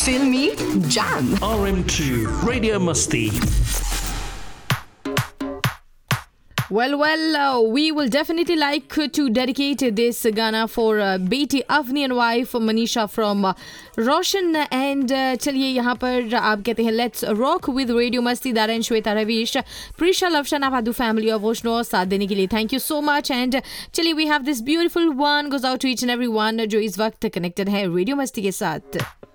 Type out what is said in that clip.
Filmy Jam. RM2 Radio Musti. Well, we will definitely like to dedicate this Gana for Beti Avni and wife Manisha from Roshan. And चलिए यहाँ पर आप कहते हैं let's rock with Radio Masti. Darren, Shweta, Ravish, Prisha, Lavshana, Vadu family of Oshno साथ देने के लिए thank you so much. And चलिए we have this beautiful one goes out to each and every one जो इस वक्त connected है Radio Masti के साथ.